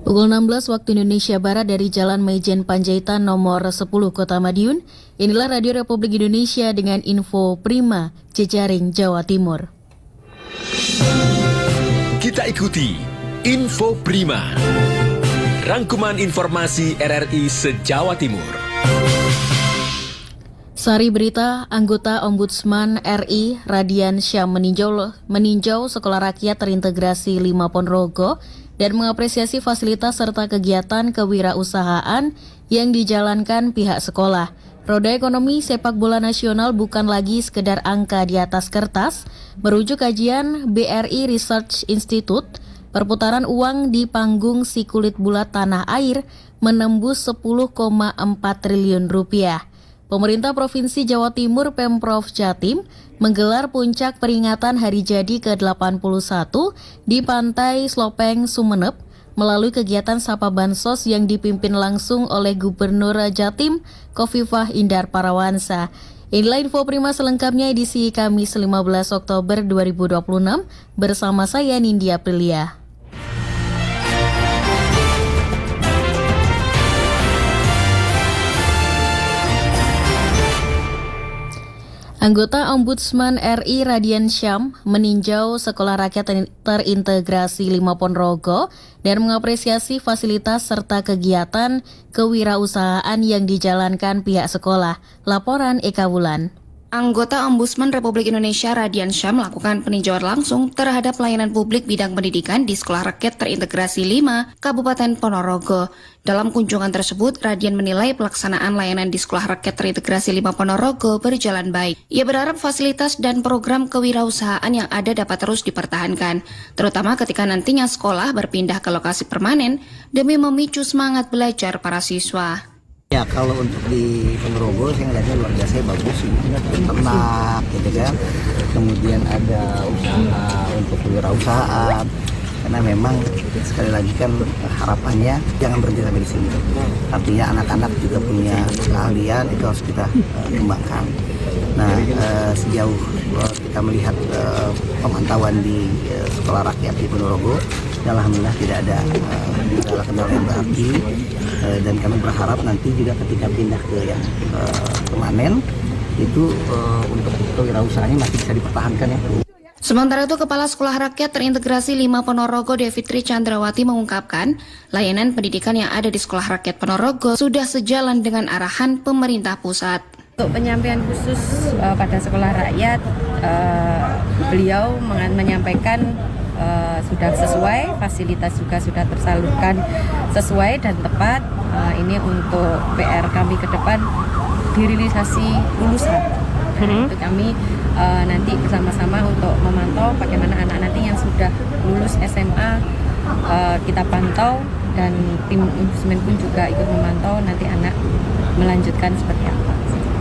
Pukul 16 waktu Indonesia Barat dari Jalan Maijen Panjaitan nomor 10 Kota Madiun. Inilah Radio Republik Indonesia dengan info prima jejaring Jawa Timur. Kita ikuti Info Prima, rangkuman informasi RRI se-Jawa Timur. Sari berita, anggota Ombudsman RI Radian Syam meninjau Sekolah Rakyat Terintegrasi 5 Ponorogo dan mengapresiasi fasilitas serta kegiatan kewirausahaan yang dijalankan pihak sekolah. Roda ekonomi sepak bola nasional bukan lagi sekedar angka di atas kertas. Merujuk kajian BRI Research Institute, perputaran uang di panggung si kulit bulat tanah air menembus 10,4 triliun rupiah. Pemerintah Provinsi Jawa Timur Pemprov Jatim menggelar puncak peringatan Hari Jadi ke-81 di Pantai Slopeng, Sumeneb melalui kegiatan Sapa Bansos yang dipimpin langsung oleh Gubernur Jatim Khofifah Indar Parawansa. Inilah info prima selengkapnya edisi Kamis 15 Oktober 2026 bersama saya Nindya Aprilia. Anggota Ombudsman RI Radian Syam meninjau Sekolah Rakyat Terintegrasi 5 Ponorogo dan mengapresiasi fasilitas serta kegiatan kewirausahaan yang dijalankan pihak sekolah. Laporan Eka Wulan. Anggota Ombudsman Republik Indonesia Radian Syam melakukan peninjauan langsung terhadap pelayanan publik bidang pendidikan di Sekolah Rakyat Terintegrasi 5 Kabupaten Ponorogo. Dalam kunjungan tersebut, Radian menilai pelaksanaan layanan di Sekolah Rakyat Terintegrasi 5 Ponorogo berjalan baik. Ia berharap fasilitas dan program kewirausahaan yang ada dapat terus dipertahankan, terutama ketika nantinya sekolah berpindah ke lokasi permanen demi memicu semangat belajar para siswa. Ya, kalau untuk di Ponorogo saya ngeliatnya luar biasa bagus sih, ternak gitu kan. Kemudian ada usaha untuk kewirausahaan. Karena memang sekali lagi kan harapannya jangan berhenti sampai di sini. Artinya anak-anak juga punya keahlian, itu harus kita kembangkan. Nah, sejauh kita melihat pemantauan di Sekolah Rakyat di Ponorogo, alhamdulillah tidak ada kendala yang berarti, dan kami berharap nanti juga ketika pindah ke yang permanen itu untuk kewirausahaannya masih bisa dipertahankan ya. Sementara itu, Kepala Sekolah Rakyat Terintegrasi 5 Ponorogo Devitri Chandrawati mengungkapkan, layanan pendidikan yang ada di Sekolah Rakyat Ponorogo sudah sejalan dengan arahan pemerintah pusat. Untuk penyampaian khusus pada Sekolah Rakyat, beliau menyampaikan sudah sesuai, fasilitas juga sudah tersalurkan sesuai dan tepat. Ini untuk PR kami ke depan, dirilisasi lulusan. Itu kami nanti bersama-sama untuk memantau bagaimana anak nanti yang sudah lulus SMA, kita pantau, dan tim ombudsman pun juga ikut memantau nanti anak melanjutkan seperti apa.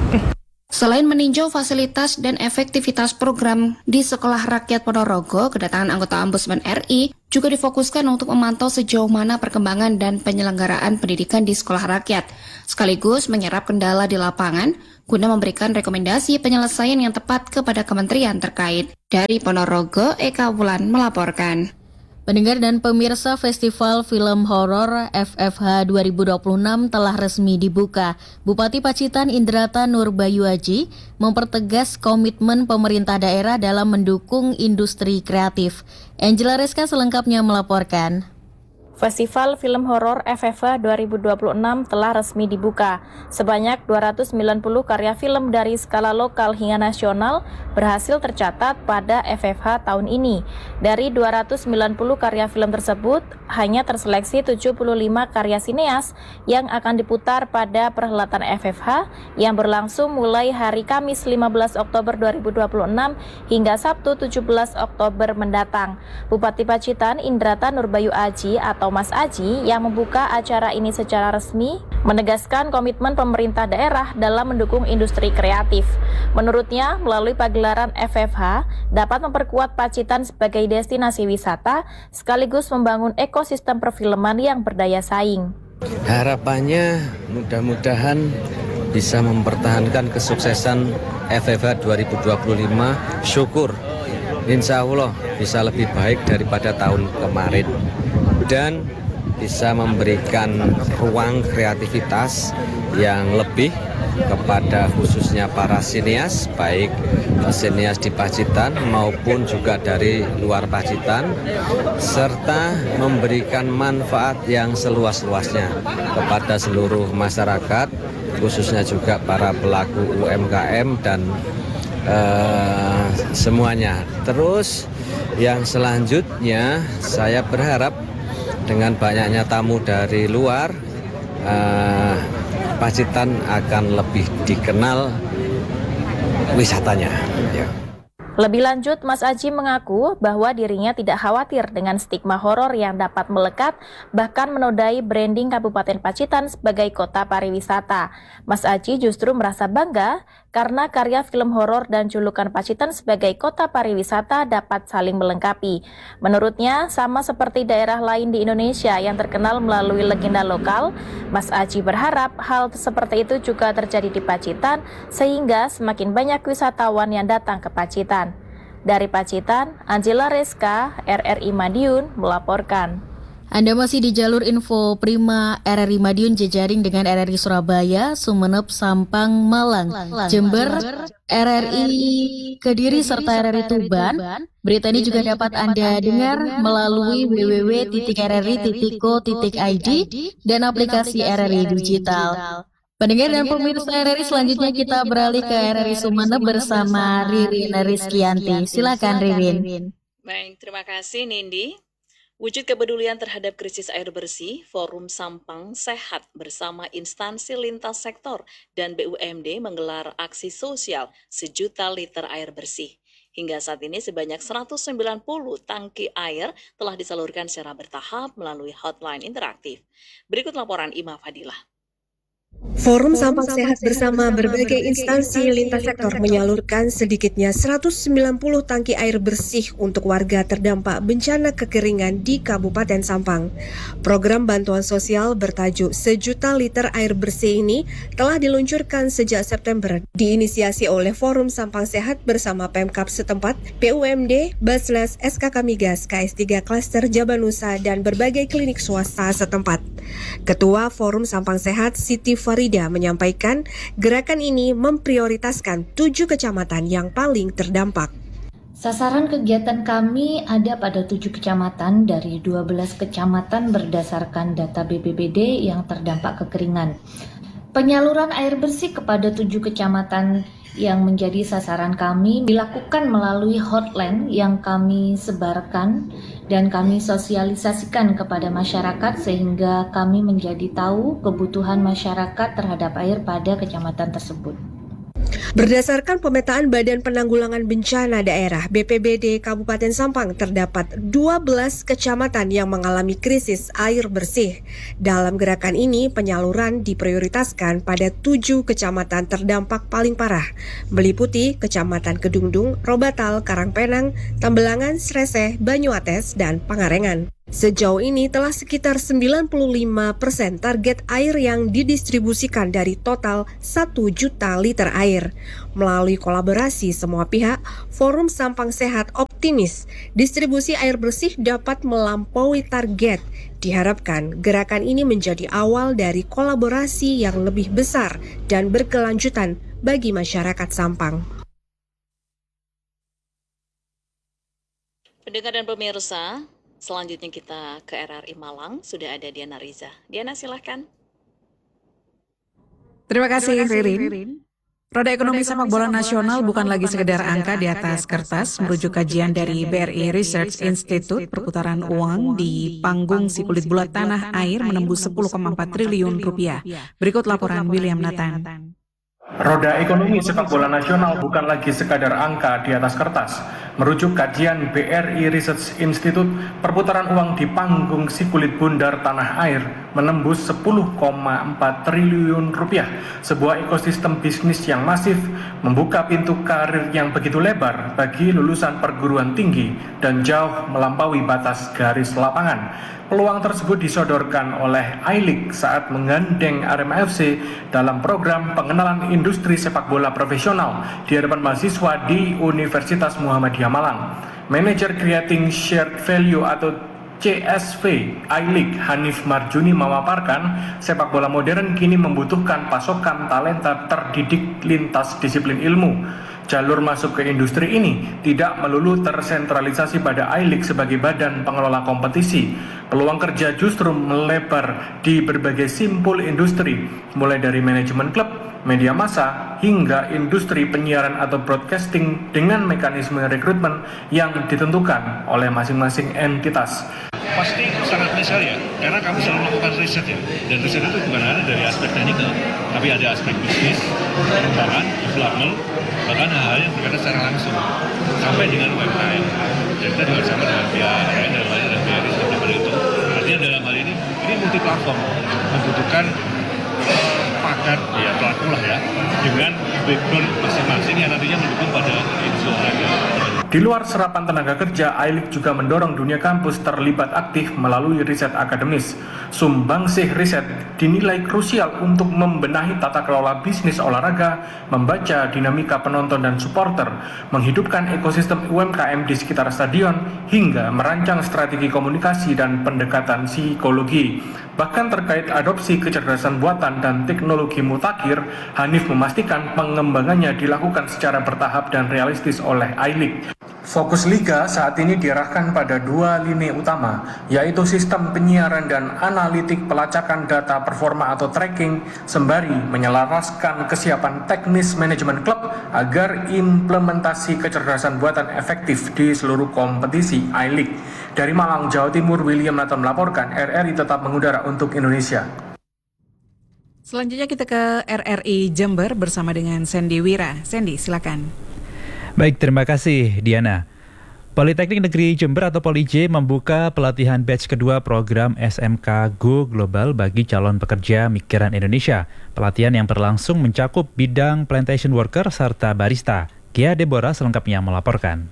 Selain meninjau fasilitas dan efektivitas program di Sekolah Rakyat Ponorogo, kedatangan anggota Ombudsman RI juga difokuskan untuk memantau sejauh mana perkembangan dan penyelenggaraan pendidikan di sekolah rakyat, sekaligus menyerap kendala di lapangan guna memberikan rekomendasi penyelesaian yang tepat kepada kementerian terkait. Dari Ponorogo, Eka Wulan melaporkan. Pendengar dan pemirsa, Festival Film Horor FFH 2026 telah resmi dibuka. Bupati Pacitan Indrata Nurbayu Aji mempertegas komitmen pemerintah daerah dalam mendukung industri kreatif. Angela Reska selengkapnya melaporkan. Festival Film Horor FFH 2026 telah resmi dibuka. Sebanyak 290 karya film dari skala lokal hingga nasional berhasil tercatat pada FFH tahun ini. Dari 290 karya film tersebut, hanya terseleksi 75 karya sineas yang akan diputar pada perhelatan FFH yang berlangsung mulai hari Kamis 15 Oktober 2026 hingga Sabtu 17 Oktober mendatang. Bupati Pacitan Indrata Nurbayu Aji atau Mas Aji yang membuka acara ini secara resmi menegaskan komitmen pemerintah daerah dalam mendukung industri kreatif. Menurutnya, melalui pagelaran FFH dapat memperkuat Pacitan sebagai destinasi wisata sekaligus membangun ekosistem perfilman yang berdaya saing. Harapannya mudah-mudahan bisa mempertahankan kesuksesan FFH 2025. Syukur, insya Allah bisa lebih baik daripada tahun kemarin. Dan bisa memberikan ruang kreativitas yang lebih kepada khususnya para sinias, baik sinias di Pacitan maupun juga dari luar Pacitan, serta memberikan manfaat yang seluas-luasnya kepada seluruh masyarakat, khususnya juga para pelaku UMKM dan semuanya. Terus yang selanjutnya saya berharap dengan banyaknya tamu dari luar, Pacitan akan lebih dikenal wisatanya. Ya. Lebih lanjut, Mas Aji mengaku bahwa dirinya tidak khawatir dengan stigma horor yang dapat melekat, bahkan menodai branding Kabupaten Pacitan sebagai kota pariwisata. Mas Aji justru merasa bangga karena karya film horor dan julukan Pacitan sebagai kota pariwisata dapat saling melengkapi. Menurutnya, sama seperti daerah lain di Indonesia yang terkenal melalui legenda lokal, Mas Aji berharap hal seperti itu juga terjadi di Pacitan, sehingga semakin banyak wisatawan yang datang ke Pacitan. Dari Pacitan, Angela Reska, RRI Madiun, melaporkan. Anda masih di jalur info Prima RRI Madiun jejaring dengan RRI Surabaya, Sumeneb, Sampang, Malang, Jember, RRI Kediri, serta RRI Tuban. Berita ini juga dapat Anda dengar melalui www.rri.co.id dan aplikasi RRI Digital. Pendengar dan pemirsa RRI, selanjutnya kita beralih ke RRI Sumeneb bersama Ririn Rizkyanti. Silakan Ririn. Baik, terima kasih Nindi. Wujud kepedulian terhadap krisis air bersih, Forum Sampang Sehat bersama instansi lintas sektor dan BUMD menggelar aksi sosial 1 juta liter air bersih. Hingga saat ini sebanyak 190 tangki air telah disalurkan secara bertahap melalui hotline interaktif. Berikut laporan Ima Fadilah. Forum Sampang Sehat bersama berbagai instansi lintas sektor menyalurkan sedikitnya 190 tangki air bersih untuk warga terdampak bencana kekeringan di Kabupaten Sampang. Program bantuan sosial bertajuk 1 juta liter air bersih ini telah diluncurkan sejak September, diinisiasi oleh Forum Sampang Sehat bersama Pemkab setempat, BUMD, Basnas, SKK Migas, KS3 Klaster Jabanusa, dan berbagai klinik swasta setempat. Ketua Forum Sampang Sehat, Siti Farida, menyampaikan gerakan ini memprioritaskan 7 kecamatan yang paling terdampak. Sasaran kegiatan kami ada pada 7 kecamatan dari 12 kecamatan berdasarkan data BPBD yang terdampak kekeringan. Penyaluran air bersih kepada 7 kecamatan yang menjadi sasaran kami dilakukan melalui hotline yang kami sebarkan dan kami sosialisasikan kepada masyarakat sehingga kami menjadi tahu kebutuhan masyarakat terhadap air pada kecamatan tersebut. Berdasarkan pemetaan Badan Penanggulangan Bencana Daerah BPBD Kabupaten Sampang, terdapat 12 kecamatan yang mengalami krisis air bersih. Dalam gerakan ini, penyaluran diprioritaskan pada 7 kecamatan terdampak paling parah, meliputi Kecamatan Kedungdung, Robatal, Karangpenang, Tambelangan, Sreseh, Banyuates, dan Pangarengan. Sejauh ini telah sekitar 95% target air yang didistribusikan dari total 1 juta liter air. Melalui kolaborasi semua pihak, Forum Sampang Sehat optimis distribusi air bersih dapat melampaui target. Diharapkan gerakan ini menjadi awal dari kolaborasi yang lebih besar dan berkelanjutan bagi masyarakat Sampang. Pendengar dan pemirsa, selanjutnya kita ke RRI Malang, sudah ada Diana Riza. Diana, silahkan. Terima kasih Ririn. Roda ekonomi sepak bola nasional bukan lagi sekedar angka di atas kertas, merujuk kajian dari BRI Research Institute. Perputaran uang di panggung si kulit bulat tanah air menembus 10,4 triliun rupiah. Berikut laporan William Nathan. Roda ekonomi sepak bola nasional bukan lagi sekadar angka di atas kertas. Merujuk kajian BRI Research Institute, perputaran uang di panggung si kulit bundar tanah air menembus 10,4 triliun rupiah. Sebuah ekosistem bisnis yang masif, membuka pintu karir yang begitu lebar bagi lulusan perguruan tinggi dan jauh melampaui batas garis lapangan. Peluang tersebut disodorkan oleh I-League saat menggandeng Arema FC dalam program pengenalan industri sepak bola profesional di hadapan mahasiswa di Universitas Muhammadiyah Malang. Manager Creating Shared Value atau CSV I-League Hanif Marjuni memaparkan, sepak bola modern kini membutuhkan pasokan talenta terdidik lintas disiplin ilmu. Jalur masuk ke industri ini tidak melulu tersentralisasi pada I-League sebagai badan pengelola kompetisi. Peluang kerja justru melebar di berbagai simpul industri, mulai dari manajemen klub, media massa, hingga industri penyiaran atau broadcasting dengan mekanisme rekrutmen yang ditentukan oleh masing-masing entitas. Pasti sangat besar ya, karena kami selalu melakukan riset ya, dan riset itu bukan hanya dari aspek teknikal, tapi ada aspek bisnis, pengembangan, development, bahkan hal-hal yang berkaitan secara langsung, sampai dengan UMKM. Dan kita juga sama dengan pihak lain dalam hal ini dan pihak riset seperti itu. Artinya dalam hal ini multi platform, membutuhkan pakar ya pelaku lah ya, dengan background masing-masing yang nantinya mendukung pada industri olahraga. Di luar serapan tenaga kerja, I-League juga mendorong dunia kampus terlibat aktif melalui riset akademis. Sumbangsih riset dinilai krusial untuk membenahi tata kelola bisnis olahraga, membaca dinamika penonton dan supporter, menghidupkan ekosistem UMKM di sekitar stadion, hingga merancang strategi komunikasi dan pendekatan psikologi. Bahkan terkait adopsi kecerdasan buatan dan teknologi mutakhir, Hanif memastikan pengembangannya dilakukan secara bertahap dan realistis oleh I-League. Fokus Liga saat ini diarahkan pada dua lini utama, yaitu sistem penyiaran dan analitik pelacakan data performa atau tracking, sembari menyelaraskan kesiapan teknis manajemen klub agar implementasi kecerdasan buatan efektif di seluruh kompetisi I-League. Dari Malang, Jawa Timur, William Nathan melaporkan, RRI tetap mengudara untuk Indonesia. Selanjutnya kita ke RRI Jember bersama dengan Sandy Wira. Sandy, silakan. Baik, terima kasih Diana. Politeknik Negeri Jember atau Poli-J membuka pelatihan batch kedua program SMK Go Global bagi calon pekerja migran Indonesia. Pelatihan yang berlangsung mencakup bidang plantation worker serta barista. Kia Deborah selengkapnya melaporkan.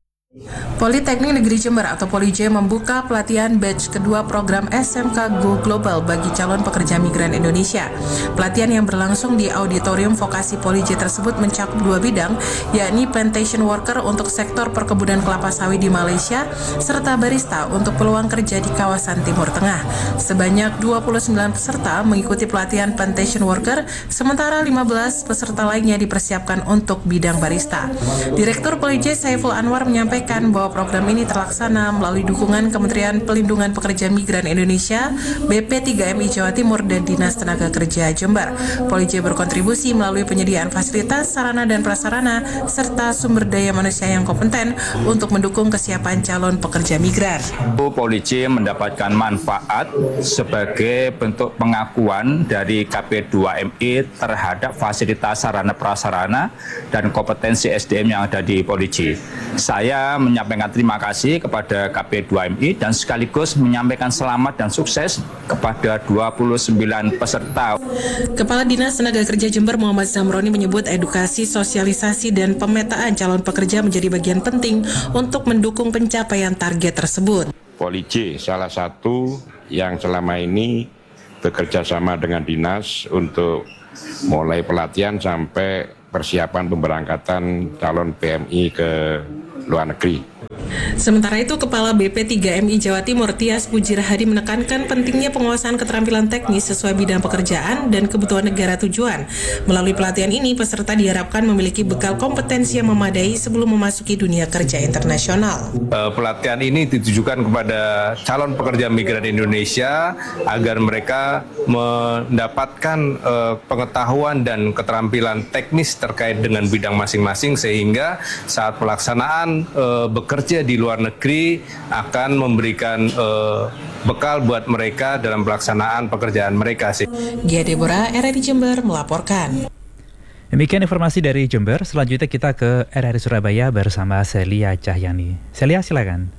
Politeknik Negeri Jember atau Poli-J membuka pelatihan batch kedua program SMK Go Global bagi calon pekerja migran Indonesia. Pelatihan yang berlangsung di auditorium vokasi Poli-J tersebut mencakup dua bidang, yakni plantation worker untuk sektor perkebunan kelapa sawit di Malaysia, serta barista untuk peluang kerja di kawasan Timur Tengah. Sebanyak 29 peserta mengikuti pelatihan plantation worker, sementara 15 peserta lainnya dipersiapkan untuk bidang barista. Direktur Poli-J Saiful Anwar menyampaikan bahwa program ini terlaksana melalui dukungan Kementerian Pelindungan Pekerja Migran Indonesia, BP3MI Jawa Timur, dan Dinas Tenaga Kerja Jember. Poli-J berkontribusi melalui penyediaan fasilitas, sarana dan prasarana, serta sumber daya manusia yang kompeten untuk mendukung kesiapan calon pekerja migran. Poli-J mendapatkan manfaat sebagai bentuk pengakuan dari KP2MI terhadap fasilitas sarana prasarana dan kompetensi SDM yang ada di Poli-J. Saya menyampaikan terima kasih kepada KP2MI dan sekaligus menyampaikan selamat dan sukses kepada 29 peserta. Kepala Dinas Tenaga Kerja Jember Muhammad Zamroni menyebut edukasi, sosialisasi, dan pemetaan calon pekerja menjadi bagian penting untuk mendukung pencapaian target tersebut. Poli-J salah satu yang selama ini bekerja sama dengan dinas untuk mulai pelatihan sampai persiapan pemberangkatan calon PMI ke luar negeri. Sementara itu, Kepala BP3MI Jawa Timur Tias Pujirahadi menekankan pentingnya penguasaan keterampilan teknis sesuai bidang pekerjaan dan kebutuhan negara tujuan. Melalui pelatihan ini, peserta diharapkan memiliki bekal kompetensi yang memadai sebelum memasuki dunia kerja internasional. Pelatihan ini ditujukan kepada calon pekerja migran Indonesia agar mereka mendapatkan pengetahuan dan keterampilan teknis terkait dengan bidang masing-masing, sehingga saat pelaksanaan bekerja di luar negeri akan memberikan bekal buat mereka dalam pelaksanaan pekerjaan mereka. Gia Deborah, RRI Jember melaporkan. Demikian informasi dari Jember. Selanjutnya kita ke RRI Surabaya bersama Celia Cahyani. Celia, silakan.